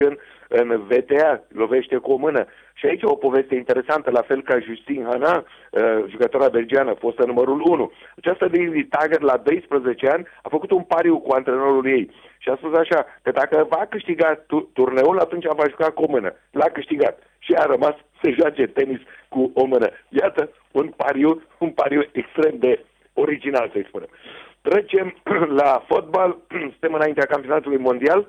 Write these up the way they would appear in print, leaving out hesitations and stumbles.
în VTA, lovește cu o mână. Și aici o poveste interesantă, la fel ca Justine Hana, jucătoarea belgiană, fostă numărul 1. Această Lily Taggart, la 12 ani, a făcut un pariu cu antrenorul ei și a spus așa, că dacă va câștiga turneul, atunci va juca cu o mână. L-a câștigat și a rămas să joace tenis cu o mână. Iată un pariu extrem de original, să-i spunem. Trecem la fotbal, suntem înaintea campionatului mondial.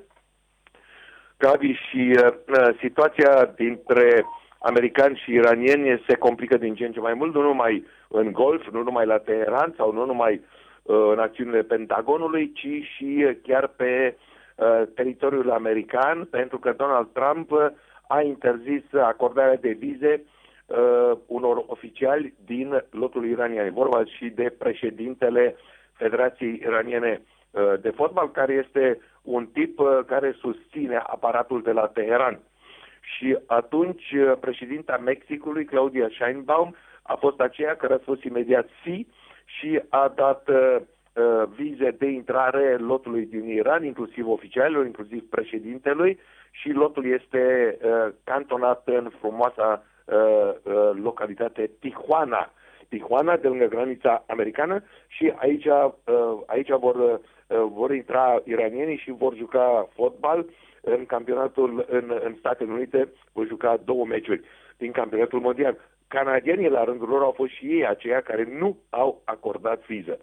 Gabi, și situația dintre americani și iranieni se complică din ce în ce mai mult, nu numai în Golf, nu numai la Teheran sau nu numai în acțiunile Pentagonului, ci și chiar pe teritoriul american, pentru că Donald Trump a interzis acordarea de vize unor oficiali din lotul iranian. E vorba și de președintele Federației Iraniene de Fotbal, care este un tip care susține aparatul de la Teheran. Și atunci președinta Mexicului, Claudia Sheinbaum, a fost aceea care a spus imediat sí și a dat vize de intrare lotului din Iran, inclusiv oficialilor, inclusiv președintelui, și lotul este cantonat în frumoasa localitate Tijuana, de lângă granița americană, și aici vor intra iranienii și vor juca fotbal în campionatul în Statele Unite, vor juca 2 meciuri din campionatul mondial. Canadienii, la rândul lor, au fost și ei aceia care nu au acordat viză.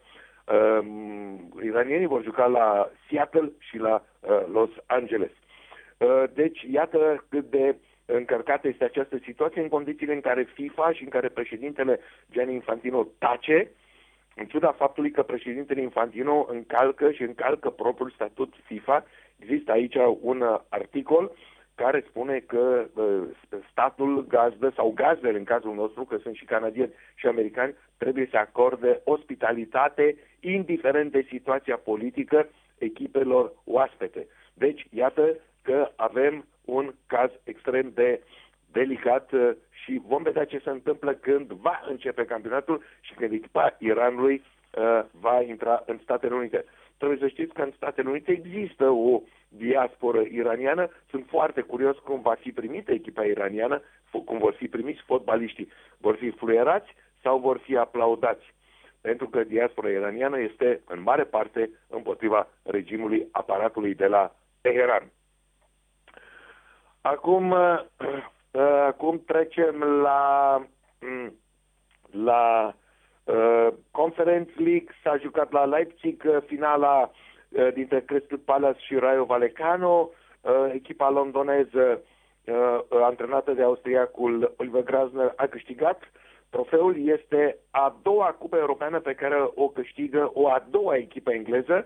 Iranienii vor juca la Seattle și la Los Angeles. Deci, iată cât de încărcată este această situație în condițiile în care FIFA și în care președintele Gianni Infantino tace, în ciuda faptului că președintele Infantino încalcă propriul statut FIFA. Există aici un articol care spune că statul gazdă sau gazdele, în cazul nostru, că sunt și canadieni și americani, trebuie să acorde ospitalitate indiferent de situația politică echipelor oaspete. Deci, iată că avem un caz extrem de delicat și vom vedea ce se întâmplă când va începe campionatul și când echipa Iranului va intra în Statele Unite. Trebuie să știți că în Statele Unite există o diasporă iraniană. Sunt foarte curios cum va fi primită echipa iraniană, cum vor fi primiți fotbaliștii. Vor fi fluierați sau vor fi aplaudați? Pentru că diaspora iraniană este în mare parte împotriva regimului aparatului de la Teheran. Acum trecem la Conference League. S-a jucat la Leipzig finala dintre Crystal Palace și Rayo Vallecano. Echipa londoneză, antrenată de austriacul Oliver Glasner, a câștigat. Trofeul este a doua cupă europeană pe care o câștigă o a doua echipă engleză.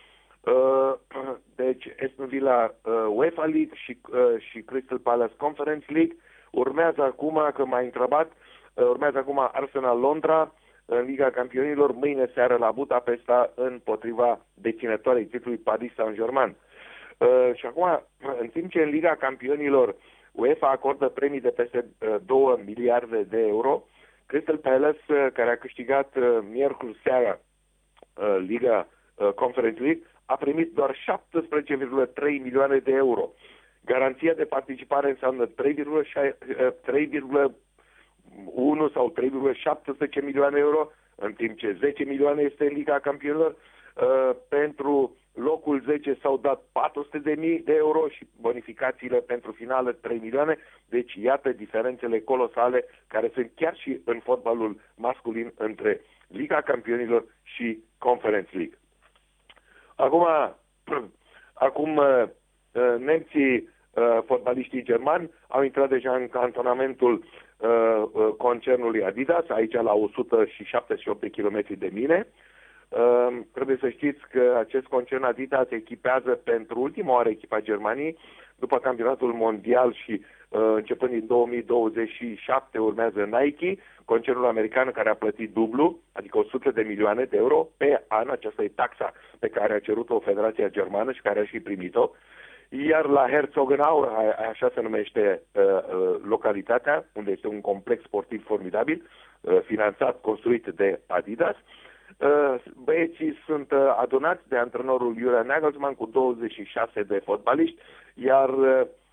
Deci Aston Villa UEFA League și Crystal Palace Conference League. Urmează acum, că m-ai întrebat, urmează acum Arsenal Londra în Liga Campionilor, mâine seară la Budapesta împotriva deținătoarei titlului Paris Saint-Germain. Și acum, în timp ce în Liga Campionilor UEFA acordă premii de peste 2 miliarde de euro, Crystal Palace, care a câștigat miercuri seara Liga Conference League, a primit doar 17,3 milioane de euro. Garanția de participare înseamnă 3,1 sau 3,17 milioane euro, în timp ce 10 milioane este în Liga Campionilor. Pentru locul 10 s-au dat 400.000 de euro și bonificațiile pentru finală 3 milioane. Deci iată diferențele colosale care sunt chiar și în fotbalul masculin între Liga Campionilor și Conference League. Acum nemții, fotbaliștii germani, au intrat deja în cantonamentul concernului Adidas, aici la 178 de kilometri de mine. Trebuie să știți că acest concern Adidas echipează pentru ultima oară echipa Germaniei după campionatul mondial și începând din 2027 urmează Nike, concernul american care a plătit dublu, adică 100 de milioane de euro pe an. Aceasta e taxa pe care a cerut-o Federația Germană și care a și primit-o. Iar la Herzogenaurach, așa se numește localitatea, unde este un complex sportiv formidabil, finanțat, construit de Adidas, băieții sunt adunați de antrenorul Julian Nagelsmann cu 26 de fotbaliști, iar